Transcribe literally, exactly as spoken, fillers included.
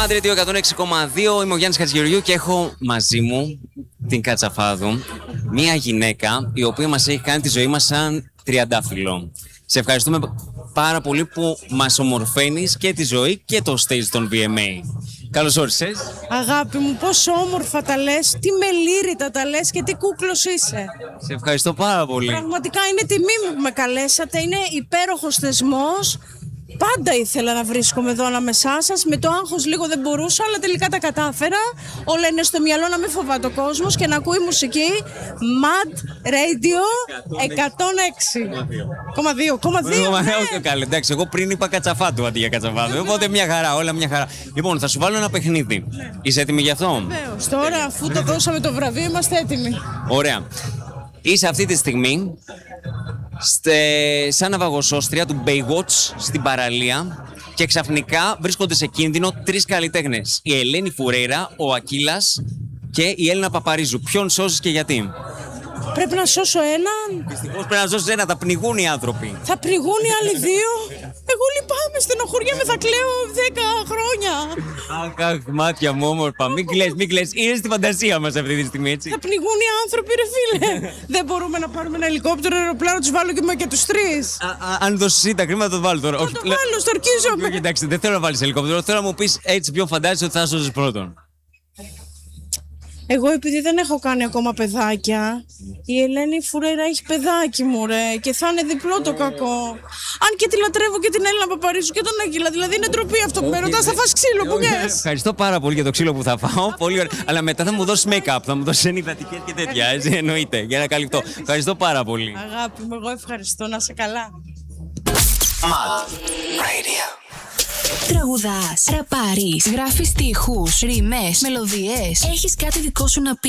Mad Radio εκατόν έξι κόμμα δύο, είμαι ο Γιάννης Χατζηγεωργίου και έχω μαζί μου την Κατσαφάδου, μια γυναίκα η οποία μας έχει κάνει τη ζωή μας σαν τριαντάφυλλο. Σε ευχαριστούμε πάρα πολύ που μας ομορφαίνεις και τη ζωή και το stage των βι εμ έι. Καλώς όρισες. Αγάπη μου, πόσο όμορφα τα λες, τι μελήρητα τα λες και τι κούκλος είσαι. Σε ευχαριστώ πάρα πολύ. Πραγματικά είναι τιμή μου που με καλέσατε, είναι υπέροχος θεσμός. Πάντα ήθελα να βρίσκομαι εδώ ανάμεσά σας. Με το άγχος λίγο δεν μπορούσα, αλλά τελικά τα κατάφερα. Όλα είναι στο μυαλό, να μην φοβάται ο κόσμος και να ακούει μουσική. Mad Radio εκατόν έξι κόμμα δύο. Καλή, εντάξει, εγώ πριν είπα Κατσαφάτου αντί για Κατσαφάτου. Οπότε μια χαρά, όλα μια χαρά. Λοιπόν, θα σου βάλω ένα παιχνίδι. Είσαι έτοιμη γι' αυτό? Βεβαίως. Τώρα, αφού το δώσαμε το βραβείο, είμαστε έτοιμοι. Ωραία. Είσαι αυτή τη στιγμή στε, σαν ναυαγοσώστρια του Baywatch στην παραλία και ξαφνικά βρίσκονται σε κίνδυνο τρεις καλλιτέχνες. Η Ελένη Φουρέιρα, ο Ακύλας και η Έλληνα Παπαρίζου. Ποιον σώζεις και γιατί? Πρέπει να σώσω έναν. Δυστυχώς πρέπει να σώσεις ένα, θα πνιγούν οι άνθρωποι. Θα πνιγούν οι άλλοι δύο. Εγώ λυπάμαι, στενοχωριέμαι, θα κλαίω δέκα χρόνια. Αχ, αχ, μάτια μου όμορφα. Μην κλαις, μην κλαις. Είναι στη φαντασία μας αυτή τη στιγμή, έτσι. Θα πνιγούν οι άνθρωποι, ρε φίλε. Δεν μπορούμε να πάρουμε ένα ελικόπτερο, ένα αεροπλάνο, τους βάλω και, και τους τρεις. Α, α, αν δώσεις εσύ τα χρήματα, θα το βάλω τώρα. Θα το βάλω, στορκίζομαι. Όχι, εντάξει, δεν θέλω να βάλεις ελικόπτερο. Θέλω να μου πεις έτσι ποιον φαντάζεσαι ότι θα σώσεις πρώτον. Εγώ επειδή δεν έχω κάνει ακόμα παιδάκια, η Ελένη Φουρέιρα έχει παιδάκι μου ρε και θα είναι διπλό το κακό. Αν και τη λατρεύω και την Έλληνα Παπαρίζου και τον Άγγελα, δηλαδή είναι ντροπή αυτό που με ρωτάς, θα φας ξύλο που γες. Ευχαριστώ πάρα πολύ για το ξύλο που θα φάω, πολύ ωραία. Αλλά μετά θα μου δώσεις make-up, θα μου δώσεις ενυδατικές και τέτοια, έτσι εννοείται, για να καλυφθώ. Ευχαριστώ πάρα πολύ. Αγάπη μου, εγώ ευχαριστώ, να είσαι καλά. Mad Radio. Τραγουδάς, ραπάρεις, γράφεις στίχους, ρήμες, μελωδίες. Έχεις κάτι δικό σου να πεις.